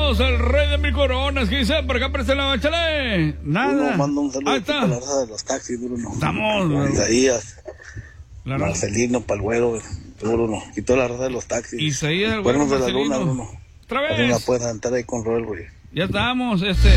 Saludos al rey de mil coronas. ¿Qué dice? Por acá presta la bachale. Nada. Bruno, mando un saludo Ahí a está. la raza de los taxis, Bruno. Estamos. Isaías, La raza. Marcelino, Palguero, Bruno. Y toda la raza de los taxis. Isaías, el Cuernos güero de la luna, Marcelino. Bruno. Otra También la vez. puedes entrar ahí con Roel, güey. Ya estamos,